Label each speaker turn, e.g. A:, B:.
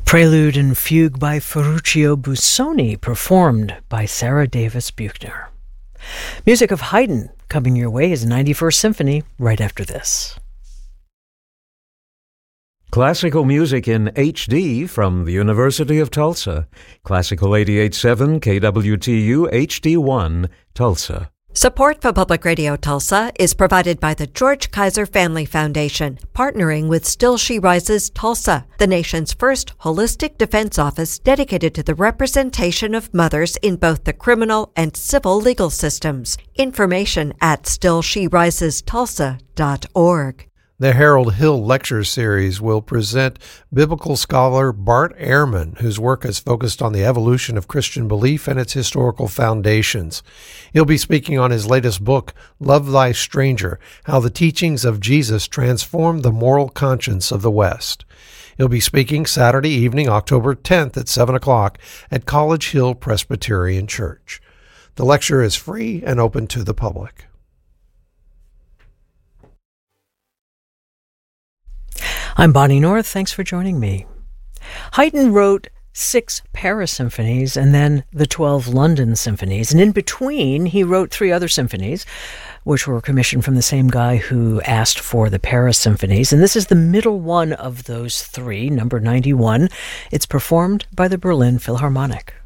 A: Prelude and Fugue by Ferruccio Busoni, performed by Sarah Davis Buchner. Music of Haydn coming your way is 91st Symphony right after this.
B: Classical music in HD from the University of Tulsa. Classical 88.7 KWTU HD1, Tulsa.
C: Support for Public Radio Tulsa is provided by the George Kaiser Family Foundation, partnering with Still She Rises Tulsa, the nation's first holistic defense office dedicated to the representation of mothers in both the criminal and civil legal systems. Information at stillsherisestulsa.org.
D: The Harold Hill Lecture Series will present biblical scholar Bart Ehrman, whose work has focused on the evolution of Christian belief and its historical foundations. He'll be speaking on his latest book, Love Thy Stranger, How the Teachings of Jesus Transformed the Moral Conscience of the West. He'll be speaking Saturday evening, October 10th at 7 o'clock at College Hill Presbyterian Church. The lecture is free and open to the public.
A: I'm Bonnie North. Thanks for joining me. Haydn wrote 6 Paris symphonies and then the 12 London symphonies. And in between, he wrote 3 other symphonies, which were commissioned from the same guy who asked for the Paris symphonies. And this is the middle one of those 3, number 91. It's performed by the Berlin Philharmonic.